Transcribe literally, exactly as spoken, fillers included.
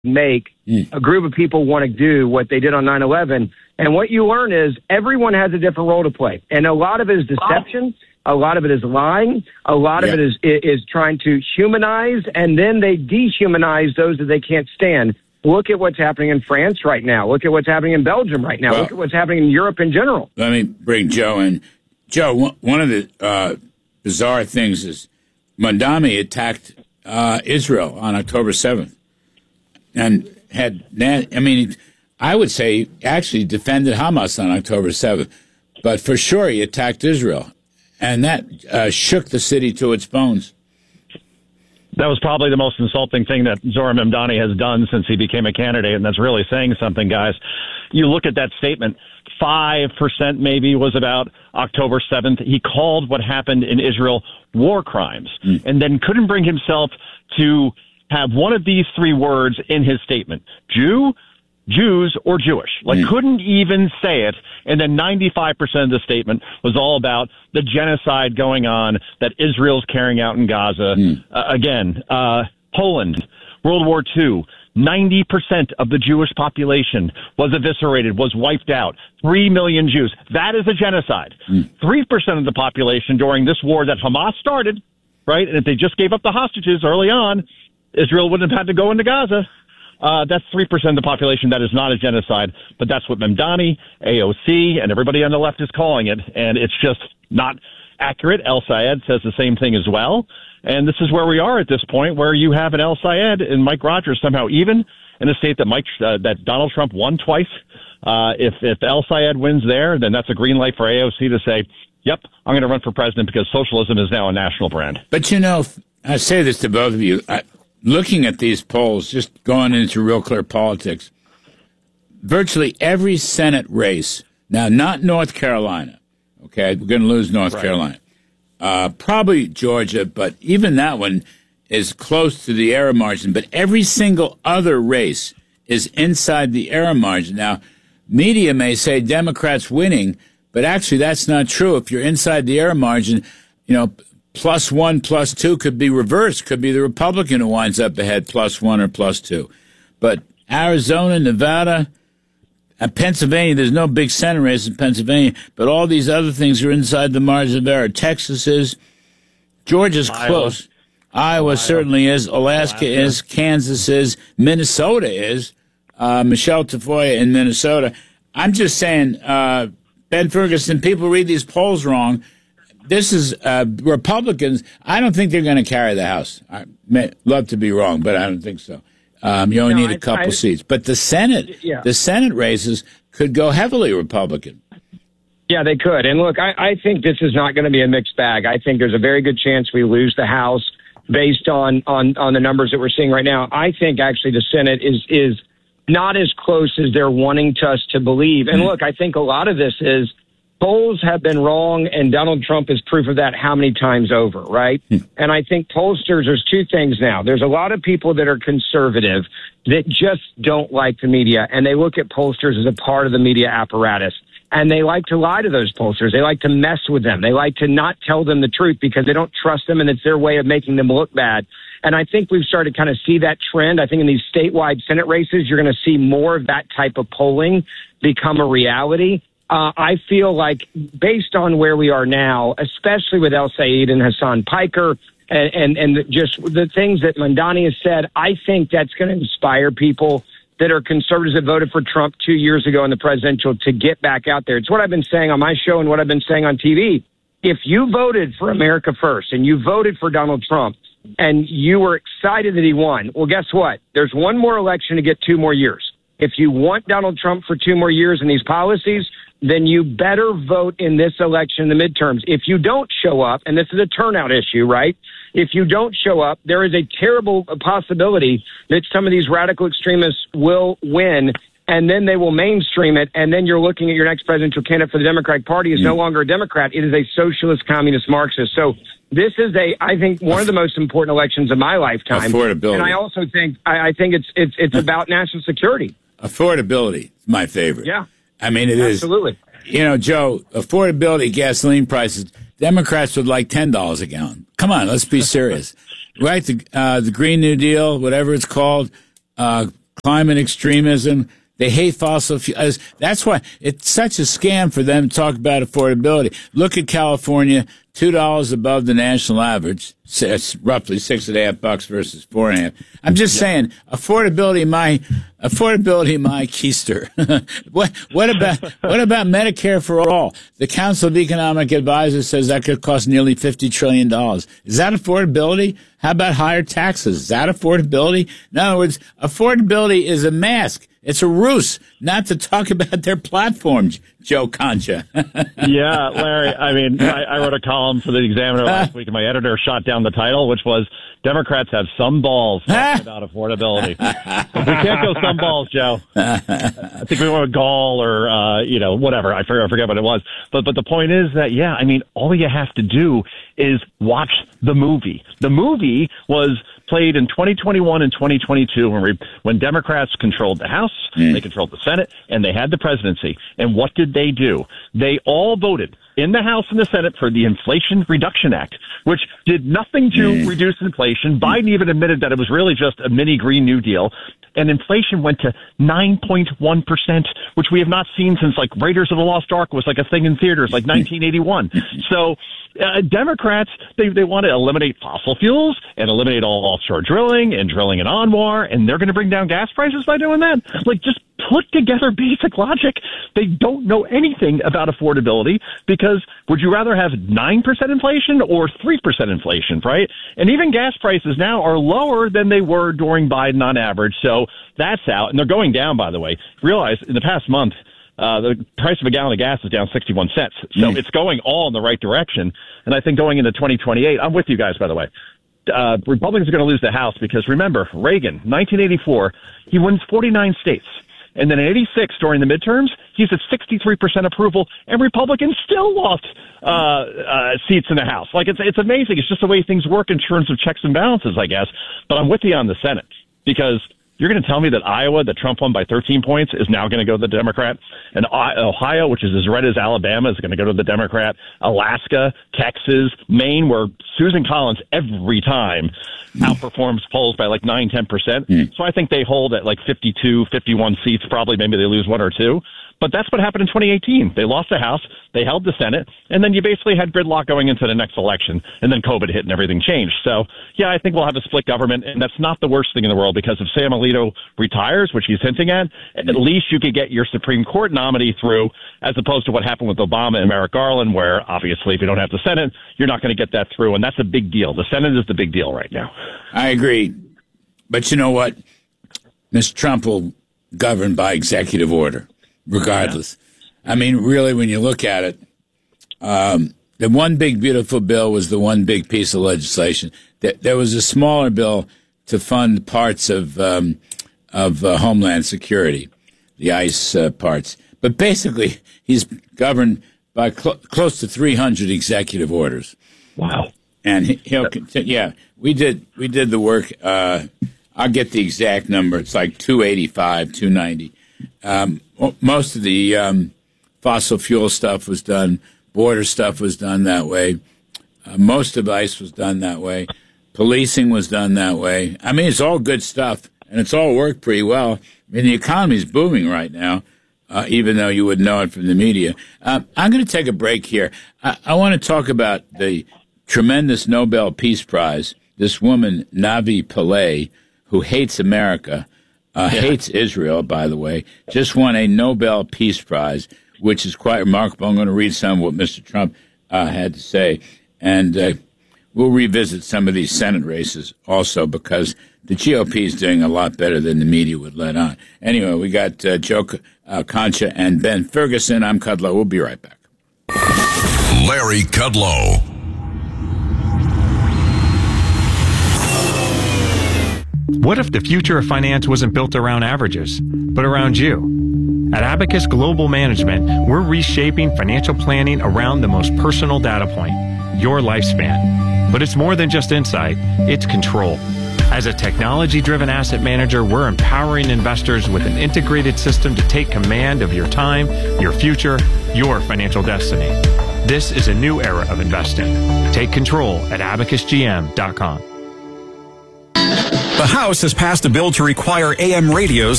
make mm. a group of people want to do what they did on nine eleven. And what you learn is everyone has a different role to play. And a lot of it is deception. A lot of it is lying. A lot yeah. of it is, is trying to humanize, and then they dehumanize those that they can't stand. Look at what's happening in France right now. Look at what's happening in Belgium right now. Well, look at what's happening in Europe in general. Let me bring Joe in. Joe, one of the uh, bizarre things is Mamdani attacked uh, Israel on October seventh and had, I mean, I would say actually defended Hamas on October seventh, but for sure he attacked Israel. And that uh, shook the city to its bones. That was probably the most insulting thing that Zohran Mamdani has done since he became a candidate, and that's really saying something, guys. You look at that statement, five percent maybe was about October seventh. He called what happened in Israel war crimes, mm. and then couldn't bring himself to have one of these three words in his statement: Jew, Jews, or Jewish. Like, mm. couldn't even say it. And then ninety-five percent of the statement was all about the genocide going on that Israel's carrying out in Gaza. Mm. Uh, again, uh, Poland, World War Two, ninety percent of the Jewish population was eviscerated, was wiped out. Three million Jews. That is a genocide. Mm. Three percent of the population during this war that Hamas started, right? And if they just gave up the hostages early on, Israel wouldn't have had to go into Gaza. Uh, that's three percent of the population. That is not a genocide, but that's what Mamdani, A O C, and everybody on the left is calling it, and it's just not accurate. El Sayed says the same thing as well, and this is where we are at this point, where you have an El Sayed and Mike Rogers somehow even in a state that Mike uh, that Donald Trump won twice. Uh, if if El Sayed wins there, then that's a green light for A O C to say, yep, I'm going to run for president because socialism is now a national brand. But, you know, I say this to both of you. I, Looking at these polls, just going into Real Clear Politics, virtually every Senate race, now not North Carolina, okay, we're going to lose North right. Carolina, uh, probably Georgia, but even that one is close to the error margin, but every single other race is inside the error margin. Now, media may say Democrats winning, but actually that's not true. If you're inside the error margin, you know, plus one, plus two could be reversed. Could be the Republican who winds up ahead, plus one or plus two. But Arizona, Nevada, and Pennsylvania, there's no big Senate race in Pennsylvania, but all these other things are inside the margin of error. Texas is. Georgia's Iowa. close. Iowa, Iowa certainly is. Alaska, Alaska is. Kansas is. Minnesota is. Uh, Michelle Tafoya in Minnesota. I'm just saying, uh, Ben Ferguson, people read these polls wrong. This is uh, Republicans. I don't think they're going to carry the House. I may love to be wrong, but I don't think so. Um, you only no, need a couple I, seats. But the Senate, yeah. the Senate races could go heavily Republican. Yeah, they could. And look, I, I think this is not going to be a mixed bag. I think there's a very good chance we lose the House based on, on, on the numbers that we're seeing right now. I think actually the Senate is is not as close as they're wanting to us to believe. And look, I think a lot of this is polls have been wrong, and Donald Trump is proof of that how many times over, right? Hmm. And I think pollsters, there's two things now. There's a lot of people that are conservative that just don't like the media, and they look at pollsters as a part of the media apparatus. And they like to lie to those pollsters. They like to mess with them. They like to not tell them the truth because they don't trust them, and it's their way of making them look bad. And I think we've started to kind of see that trend. I think in these statewide Senate races, you're going to see more of that type of polling become a reality. Uh, I feel like based on where we are now, especially with El Sayed and Hassan Piker and, and, and just the things that Mamdani has said, I think that's going to inspire people that are conservatives that voted for Trump two years ago in the presidential to get back out there. It's what I've been saying on my show and what I've been saying on T V. If you voted for America First and you voted for Donald Trump and you were excited that he won, well, guess what? There's one more election to get two more years. If you want Donald Trump for two more years in these policies, then you better vote in this election, the midterms. If you don't show up, and this is a turnout issue, right? If you don't show up, there is a terrible possibility that some of these radical extremists will win, and then they will mainstream it, and then you're looking at your next presidential candidate for the Democratic Party is yeah. no longer a Democrat. It is a socialist, communist, Marxist. So this is a, I think, one of the most important elections of my lifetime. Affordability. And I also think, I, I think it's it's it's about national security. Affordability is my favorite. Yeah. I mean, it Absolutely. is. Absolutely. You know, Joe, affordability, gasoline prices, Democrats would like ten dollars a gallon. Come on, let's be serious. Right? The, uh, the Green New Deal, whatever it's called, uh, climate extremism. They hate fossil fuels. That's why it's such a scam for them to talk about affordability. Look at California, two dollars above the national average. It's roughly six and a half bucks versus four and a half. I'm just yeah. saying, affordability, my affordability, my keister. what what about what about Medicare for all? The Council of Economic Advisors says that could cost nearly fifty trillion dollars. Is that affordability? How about higher taxes? Is that affordability? In other words, affordability is a mask. It's a ruse not to talk about their platforms, Joe Concha. Yeah, Larry, I mean, I, I wrote a column for the Examiner last week, and my editor shot down the title, which was, Democrats have some balls talking about affordability. We can't go some balls, Joe. I think we went with gall or, uh, you know, whatever. I forget, I forget what it was. But, but the point is that, yeah, I mean, all you have to do is watch the movie. The movie was played in twenty twenty-one and twenty twenty-two when we, when Democrats controlled the House, mm. they controlled the Senate, and they had the presidency. And what did they do? They all voted in the House and the Senate for the Inflation Reduction Act, which did nothing to mm. reduce inflation. Biden even admitted that it was really just a mini Green New Deal. And inflation went to nine point one percent, which we have not seen since, like, Raiders of the Lost Ark was like a thing in theaters, like nineteen eighty-one. So uh, Democrats, they they want to eliminate fossil fuels and eliminate all offshore drilling and drilling in ANWR, and they're going to bring down gas prices by doing that? Like, just put together basic logic. They don't know anything about affordability, because would you rather have nine percent inflation or three percent inflation, right? And even gas prices now are lower than they were during Biden on average. So that's out. And they're going down, by the way. Realize in the past month, uh, the price of a gallon of gas is down sixty-one cents. So mm. it's going all in the right direction. And I think going into twenty twenty-eight, I'm with you guys, by the way. Uh, Republicans are going to lose the House because, remember, Reagan, nineteen eighty-four, he wins forty-nine states. And then in eighty-six, during the midterms, he's at sixty-three percent approval, and Republicans still lost uh, uh, seats in the House. Like, it's it's amazing. It's just the way things work in terms of checks and balances, I guess. But I'm with you on the Senate, because you're going to tell me that Iowa, that Trump won by thirteen points, is now going to go to the Democrat? And Ohio, which is as red as Alabama, is going to go to the Democrat. Alaska, Texas, Maine, where Susan Collins every time outperforms polls by like nine, ten percent. Mm. So I think they hold at like fifty-two, fifty-one seats, probably. Maybe they lose one or two. But that's what happened in twenty eighteen. They lost the House, they held the Senate, and then you basically had gridlock going into the next election, and then COVID hit and everything changed. So, yeah, I think we'll have a split government, and that's not the worst thing in the world, because if Sam Alito retires, which he's hinting at, at least you could get your Supreme Court nominee through, as opposed to what happened with Obama and Merrick Garland, where obviously if you don't have the Senate, you're not going to get that through, and that's a big deal. The Senate is the big deal right now. I agree. But you know what? Mister Trump will govern by executive order. Regardless. Yeah. I mean, really, when you look at it, um, the one big beautiful bill was the one big piece of legislation. There was a smaller bill to fund parts of um, of uh, Homeland Security, the ICE uh, parts. But basically, he's governed by cl- close to three hundred executive orders. Wow! And he, he'll continue. Yeah, we did we did the work. Uh, I'll get the exact number. It's like two eighty-five, two ninety. Um, most of the um, fossil fuel stuff was done. Border stuff was done that way. Uh, most of ICE was done that way. Policing was done that way. I mean, it's all good stuff, and it's all worked pretty well. I mean, the economy's booming right now, uh, even though you would know it from the media. Uh, I'm going to take a break here. I, I want to talk about the tremendous Nobel Peace Prize. This woman, Navi Pillay, who hates America, Uh, yeah. hates Israel, by the way, just won a Nobel Peace Prize, which is quite remarkable. I'm going to read some of what Mister Trump uh, had to say, and uh, we'll revisit some of these Senate races also, because the G O P is doing a lot better than the media would let on. Anyway, we got uh, Joe uh, Concha and Ben Ferguson. I'm Kudlow. We'll be right back. Larry Kudlow. What if the future of finance wasn't built around averages, but around you? At Abacus Global Management, we're reshaping financial planning around the most personal data point, your lifespan. But it's more than just insight, it's control. As a technology-driven asset manager, we're empowering investors with an integrated system to take command of your time, your future, your financial destiny. This is a new era of investing. Take control at abacus g m dot com. The House has passed a bill to require A M radios